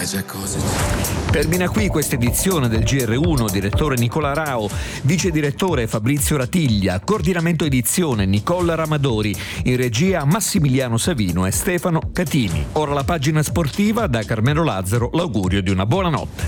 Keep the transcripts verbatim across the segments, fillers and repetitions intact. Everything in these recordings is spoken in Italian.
Sai già cosa. Termina qui questa edizione del G R uno, direttore Nicola Rao, vice direttore Fabrizio Ratiglia, coordinamento edizione Nicola Ramadori, in regia Massimiliano Savino e Stefano Catini. Ora la pagina sportiva, da Carmelo Lazzaro l'augurio di una buona notte.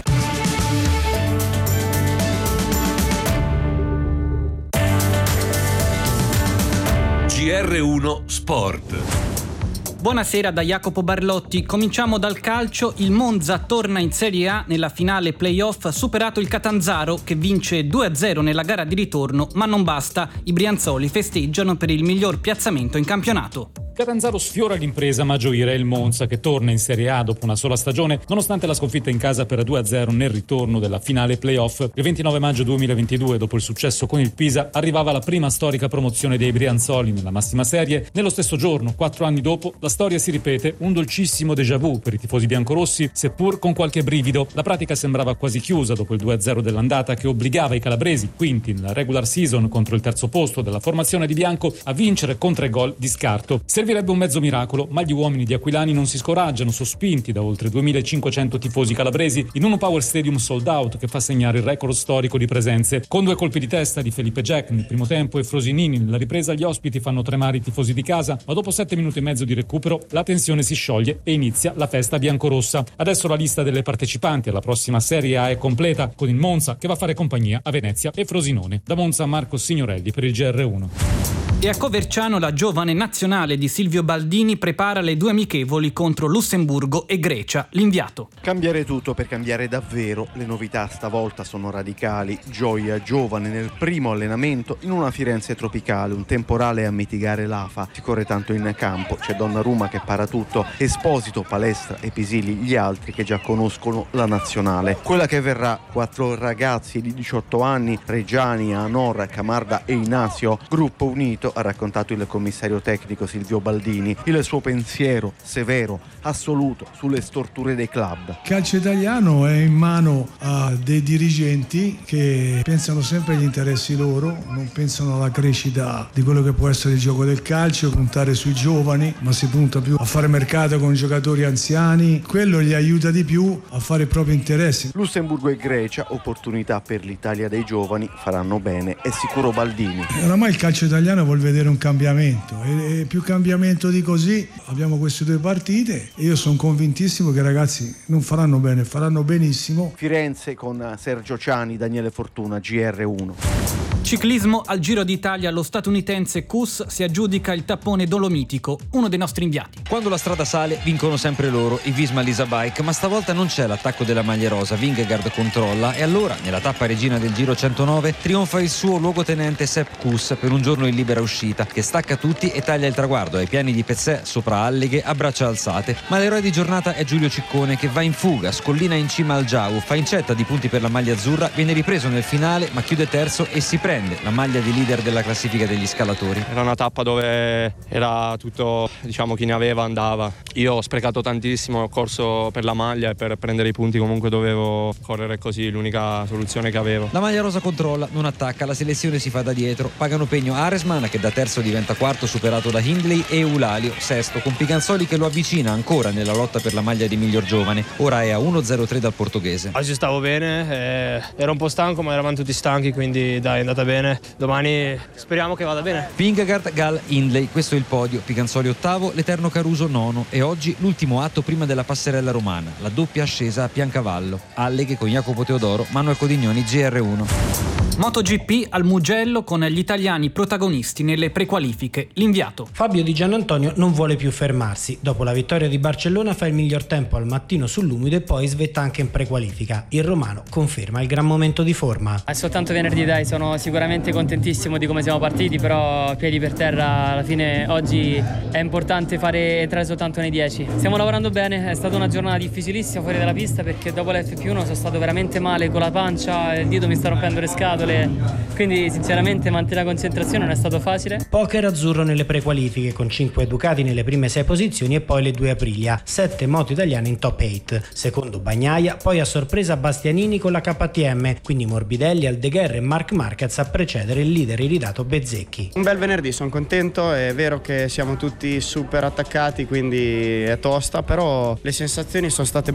G R uno Sport. Buonasera da Jacopo Barlotti. Cominciamo dal calcio. Il Monza torna in Serie A nella finale playoff, superato il Catanzaro che vince due a zero nella gara di ritorno, ma non basta. I brianzoli festeggiano per il miglior piazzamento in campionato. Catanzaro sfiora l'impresa, ma gioire il Monza che torna in Serie A dopo una sola stagione, nonostante la sconfitta in casa per due a zero nel ritorno della finale playoff. Il ventinove maggio duemilaventidue, dopo il successo con il Pisa, arrivava la prima storica promozione dei brianzoli nella massima serie. Nello stesso giorno, quattro anni dopo, la storia si ripete, un dolcissimo déjà vu per i tifosi biancorossi, seppur con qualche brivido. La pratica sembrava quasi chiusa dopo il due a zero dell'andata che obbligava i calabresi, quinti nella regular season contro il terzo posto della formazione di bianco, a vincere con tre gol di scarto. Servirebbe un mezzo miracolo, ma gli uomini di Aquilani non si scoraggiano, sospinti da oltre duemilacinquecento tifosi calabresi in uno Power Stadium sold out che fa segnare il record storico di presenze. Con due colpi di testa di Felipe Jack nel primo tempo e Frosinini nella ripresa, gli ospiti fanno tremare i tifosi di casa, ma dopo sette minuti e mezzo di recupero la tensione si scioglie e inizia la festa biancorossa. Adesso la lista delle partecipanti alla prossima Serie A è completa, con il Monza che va a fare compagnia a Venezia e Frosinone. Da Monza, Marco Signorelli per il G R uno. E a Coverciano la giovane nazionale di Silvio Baldini prepara le due amichevoli contro Lussemburgo e Grecia. L'inviato. Cambiare tutto per cambiare davvero. Le novità stavolta sono radicali. Gioia giovane nel primo allenamento in una Firenze tropicale, un temporale a mitigare l'afa. Si corre tanto in campo, c'è Donnarumma che para tutto, Esposito, Palestra e Pisili gli altri che già conoscono la nazionale. Quella che verrà, quattro ragazzi di diciotto anni, Reggiani, Anor, Camarda e Inasio, gruppo unito, ha raccontato il commissario tecnico Silvio Baldini. Il suo pensiero severo, assoluto sulle storture dei club. Il calcio italiano è in mano a dei dirigenti che pensano sempre agli interessi loro, non pensano alla crescita di quello che può essere il gioco del calcio, puntare sui giovani, ma si punta più a fare mercato con giocatori anziani. Quello gli aiuta di più a fare i propri interessi. Lussemburgo e Grecia, opportunità per l'Italia dei giovani, faranno bene, è sicuro Baldini. Oramai il calcio italiano vuol vedere un cambiamento e, e più cambiamento di così. Abbiamo queste due partite e io sono convintissimo che i ragazzi non faranno bene, faranno benissimo. Firenze con Sergio Ciani, Daniele Fortuna, G R uno. Ciclismo al Giro d'Italia, lo statunitense Kuss si aggiudica il tappone dolomitico, uno dei nostri inviati. Quando la strada sale vincono sempre loro, i Visma Lisa Bike, ma stavolta non c'è l'attacco della maglia rosa, Vingegaard controlla e allora nella tappa regina del Giro centonove trionfa il suo luogotenente Sepp Kuss per un giorno in libera uscita che stacca tutti e taglia il traguardo ai piani di Pezzè sopra Alleghe a braccia alzate, ma l'eroe di giornata è Giulio Ciccone che va in fuga, scollina in cima al Giau, fa incetta di punti per la maglia azzurra, viene ripreso nel finale ma chiude terzo e si prende la maglia di leader della classifica degli scalatori. Era una tappa dove era tutto, diciamo, chi ne aveva andava. Io ho sprecato tantissimo, ho corso per la maglia e per prendere i punti comunque dovevo correre così, l'unica soluzione che avevo. La maglia rosa controlla, non attacca, la selezione si fa da dietro, pagano pegno Aresman che da terzo diventa quarto superato da Hindley e Eulalio sesto con Piganzoli che lo avvicina ancora nella lotta per la maglia di miglior giovane, ora è a uno zero tre dal portoghese. Oggi stavo bene, eh, ero un po' stanco ma eravamo tutti stanchi, quindi dai, è andata bene, domani speriamo che vada bene. Vingegaard, Gall, Hindley, questo è il podio, Piganzoli ottavo, l'Eterno Caruso nono e oggi l'ultimo atto prima della passerella romana, la doppia ascesa a Piancavallo, Alleghe con Jacopo Teodoro, Manuel Codignoni, G R uno. MotoGP al Mugello con gli italiani protagonisti nelle prequalifiche. L'inviato. Fabio Di Giannantonio non vuole più fermarsi. Dopo la vittoria di Barcellona fa il miglior tempo al mattino sull'umido e poi svetta anche in prequalifica. Il romano conferma il gran momento di forma. È soltanto venerdì, dai, sono sicuramente contentissimo di come siamo partiti, però piedi per terra alla fine oggi è importante fare entrare soltanto nei dieci. Stiamo lavorando bene, è stata una giornata difficilissima fuori dalla pista perché dopo l'F P uno sono stato veramente male con la pancia, il dito mi sta rompendo le scatole. Quindi sinceramente mantenere la concentrazione non è stato facile. Poker azzurro nelle prequalifiche con cinque Ducati nelle prime sei posizioni e poi le due Aprilia, sette moto italiane in top otto, secondo Bagnaia, poi a sorpresa Bastianini con la K T M, quindi Morbidelli, Aldeguer e Marc Marquez a precedere il leader iridato Bezzecchi. Un bel venerdì, sono contento, è vero che siamo tutti super attaccati quindi è tosta, però le sensazioni sono state